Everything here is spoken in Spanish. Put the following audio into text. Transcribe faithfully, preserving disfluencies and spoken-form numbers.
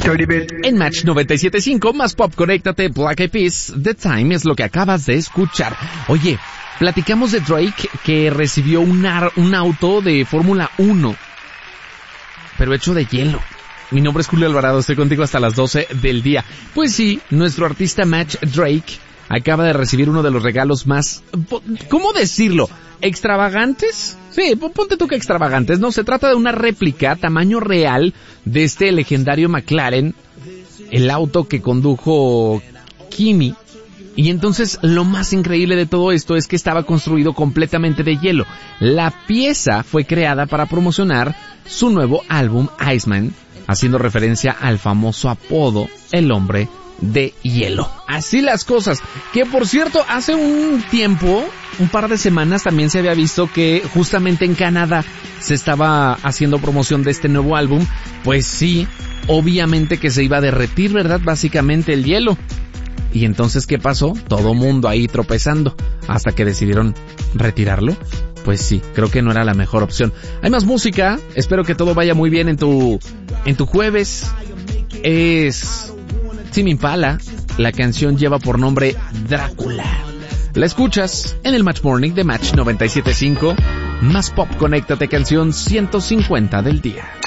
En Match noventa y siete punto cinco, más pop, conéctate, Black Eyed Peas, The Time es lo que acabas de escuchar. Oye, platicamos de Drake que recibió un, ar- un auto de Fórmula uno, pero hecho de hielo. Mi nombre es Julio Alvarado, estoy contigo hasta las doce del día. Pues sí, nuestro artista Match Drake acaba de recibir uno de los regalos más, ¿cómo decirlo? ¿Extravagantes? Sí, ponte tú que extravagantes. No, se trata de una réplica tamaño real de este legendario McLaren, el auto que condujo Kimi. Y entonces lo más increíble de todo esto es que estaba construido completamente de hielo. La pieza fue creada para promocionar su nuevo álbum Iceman, haciendo referencia al famoso apodo El Hombre de Hielo. Así las cosas. Que por cierto, hace un tiempo, un par de semanas, también se había visto que justamente en Canadá se estaba haciendo promoción de este nuevo álbum. Pues sí, obviamente que se iba a derretir, ¿verdad? Básicamente el hielo. Y entonces, ¿qué pasó? Todo mundo ahí tropezando, hasta que decidieron retirarlo. Pues sí, creo que no era la mejor opción. Hay más música, espero que todo vaya muy bien en tu, en tu jueves. Es Tame Impala, la canción lleva por nombre Drácula. La escuchas en el Match Morning de Match noventa y siete punto cinco. Más pop, conéctate, canción ciento cincuenta del día.